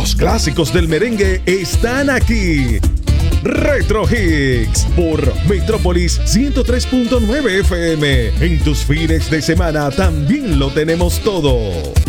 Los clásicos del merengue están aquí. Retro Hits por Metrópolis 103.9 FM. En tus fines de semana también lo tenemos todo.